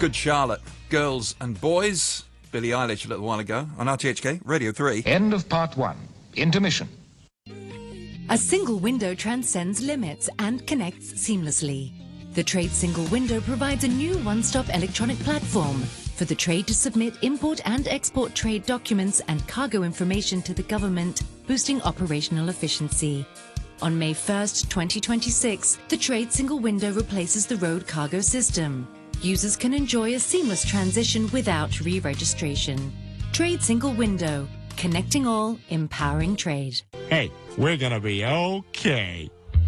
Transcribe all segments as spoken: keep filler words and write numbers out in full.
Good Charlotte, Girls and Boys, Billie Eilish a little while ago on R T H K, Radio three. End of part one. Intermission. A single window transcends limits and connects seamlessly. The Trade Single Window provides a new one-stop electronic platform for the trade to submit import and export trade documents and cargo information to the government, boosting operational efficiency. On May first, twenty twenty-six, the Trade Single Window replaces the road cargo system. Users can enjoy a seamless transition without re-registration. Trade Single Window, connecting all, empowering trade. Hey, we're gonna be okay.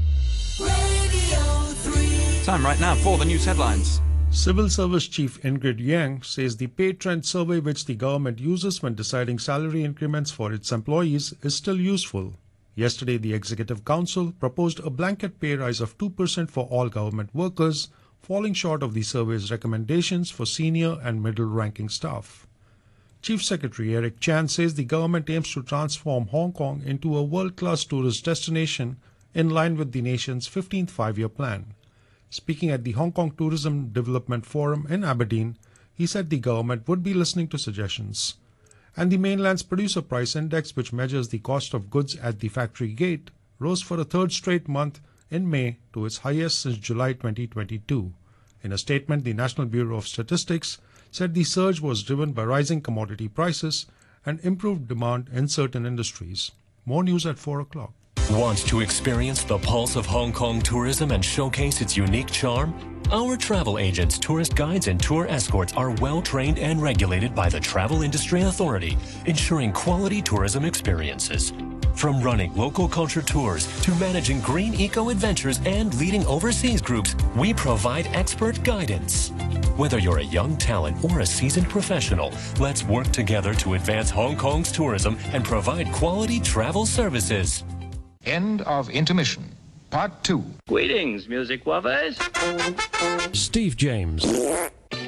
Time right now for the news headlines. Civil Service Chief Ingrid Yang says the pay trend survey which the government uses when deciding salary increments for its employees is still useful. Yesterday, the Executive Council proposed a blanket pay rise of two percent for all government workers, falling short of the survey's recommendations for senior and middle-ranking staff. Chief Secretary Eric Chan says the government aims to transform Hong Kong into a world-class tourist destination in line with the nation's fifteenth five-year plan. Speaking at the Hong Kong Tourism Development Forum in Aberdeen, he said the government would be listening to suggestions. And the mainland's producer price index, which measures the cost of goods at the factory gate, rose for a third straight month in May to its highest since July twenty twenty-two. In a statement, the National Bureau of Statistics said the surge was driven by rising commodity prices and improved demand in certain industries. More news at four o'clock. Want to experience the pulse of Hong Kong tourism and showcase its unique charm? Our travel agents, tourist guides, and tour escorts are well trained and regulated by the Travel Industry Authority, ensuring quality tourism experiences. From running local culture tours to managing green eco adventures and leading overseas groups, we provide expert guidance. Whether you're a young talent or a seasoned professional, let's work together to advance Hong Kong's tourism and provide quality travel services. End of intermission. Part two. Greetings, music lovers. Steve James.